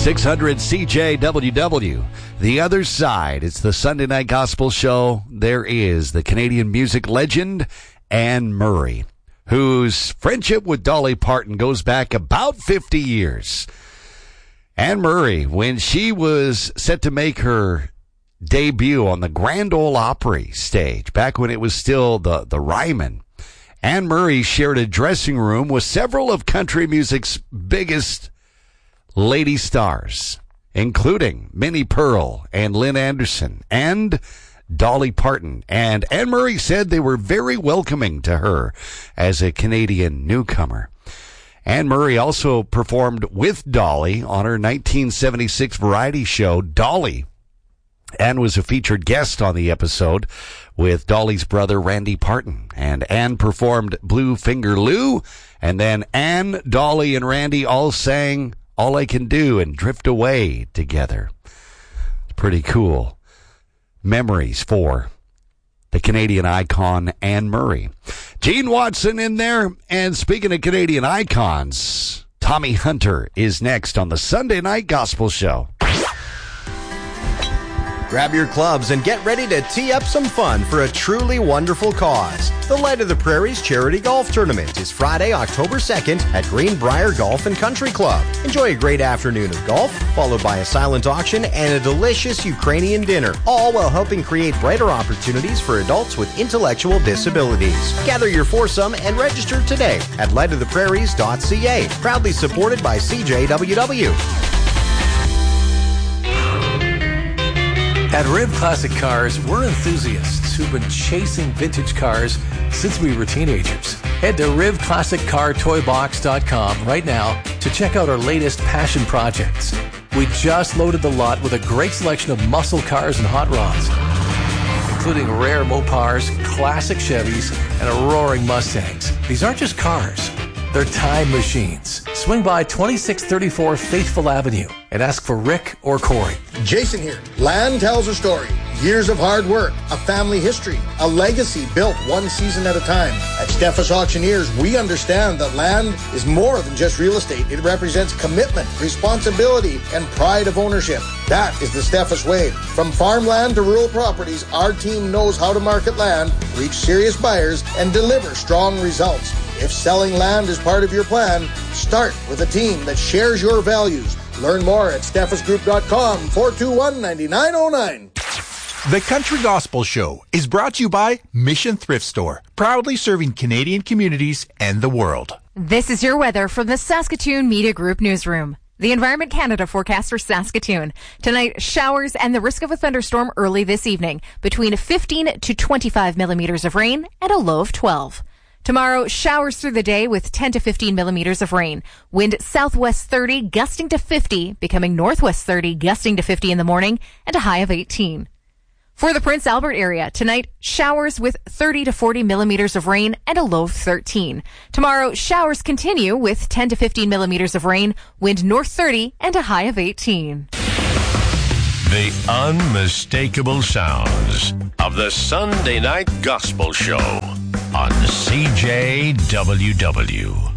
600 CJWW. The other side. It's the Sunday Night Gospel Show. There is the Canadian music legend, Anne Murray, whose friendship with Dolly Parton goes back about 50 years. Anne Murray, when she was set to make her debut on the Grand Ole Opry stage, back when it was still the Ryman, Anne Murray shared a dressing room with several of country music's biggest lady stars, including Minnie Pearl and Lynn Anderson and Dolly Parton. And Anne Murray said they were very welcoming to her as a Canadian newcomer. Anne Murray also performed with Dolly on her 1976 variety show, Dolly. Anne was a featured guest on the episode with Dolly's brother, Randy Parton. And Anne performed Blue Finger Lou. And then Anne, Dolly, and Randy all sang All I Can Do and Drift Away together. It's pretty cool. Memories for the Canadian icon, Anne Murray. Gene Watson in there. And speaking of Canadian icons, Tommy Hunter is next on the Sunday Night Gospel Show. Grab your clubs and get ready to tee up some fun for a truly wonderful cause. The Light of the Prairies Charity Golf Tournament is Friday, October 2nd at Greenbrier Golf and Country Club. Enjoy a great afternoon of golf, followed by a silent auction and a delicious Ukrainian dinner, all while helping create brighter opportunities for adults with intellectual disabilities. Gather your foursome and register today at lightoftheprairies.ca. Proudly supported by CJWW. At Riv Classic Cars, we're enthusiasts who've been chasing vintage cars since we were teenagers. Head to RivClassicCarToyBox.com right now to check out our latest passion projects. We just loaded the lot with a great selection of muscle cars and hot rods, including rare Mopars, classic Chevys, and roaring Mustangs. These aren't just cars. They're time machines. Swing by 2634 Faithful Avenue and ask for Rick or Corey. Jason here. Land tells a story. Years of hard work, a family history, a legacy built one season at a time. At Steffes Auctioneers, we understand that land is more than just real estate. It represents commitment, responsibility, and pride of ownership. That is the Steffes way. From farmland to rural properties, our team knows how to market land, reach serious buyers, and deliver strong results. If selling land is part of your plan, start with a team that shares your values. Learn more at steffesgroup.com, 421-9909. The Country Gospel Show is brought to you by Mission Thrift Store, proudly serving Canadian communities and the world. This is your weather from the Saskatoon Media Group Newsroom. The Environment Canada forecast for Saskatoon. Tonight, showers and the risk of a thunderstorm early this evening, between 15 to 25 millimeters of rain and a low of 12. Tomorrow, showers through the day with 10 to 15 millimeters of rain. Wind southwest 30, gusting to 50, becoming northwest 30, gusting to 50 in the morning, and a high of 18. For the Prince Albert area, tonight, showers with 30 to 40 millimeters of rain and a low of 13. Tomorrow, showers continue with 10 to 15 millimeters of rain, wind north 30, and a high of 18. The unmistakable sounds of the Sunday Night Gospel Show on CJWW.